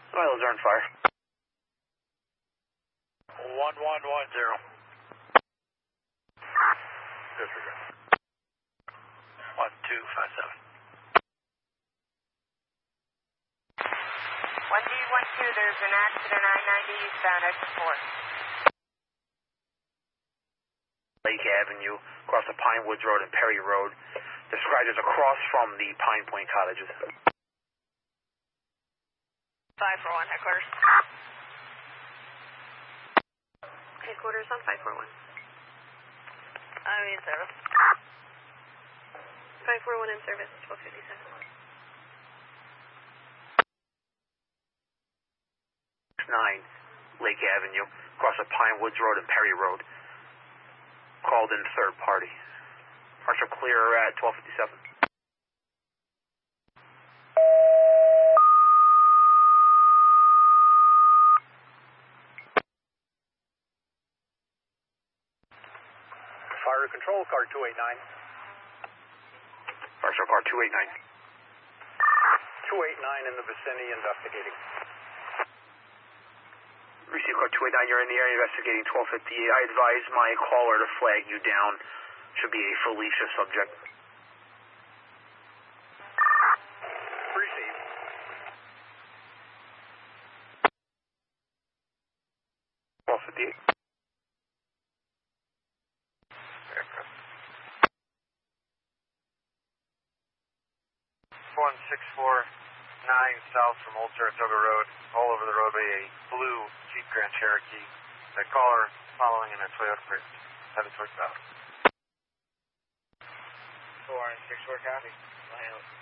Well, Luzerne Fire. 1110. Disregard. 1257. 1D12, there's an accident I-90 eastbound, exit 4. Lake Avenue, across the Pine Woods Road and Perry Road. Described as across from the Pine Point cottages. 541, headquarters. Headquarters on 541. I'm in service. 541 in service, 1257. 9, Lake Avenue, across the Pine Woods Road and Perry Road. Called in third party. Partial clear at 1257. Fire control, car 289. Partial car 289. 289 in the vicinity investigating. Receive car 289, you're in the area investigating 1258. I advise my caller to flag you down. Should be a Felicia subject. Receive. .1258. 1649 south from Old Saratoga Road, all over the roadway, a blue Jeep Grand Cherokee. The caller following in a Toyota Prius, headed towards south. 464 copy.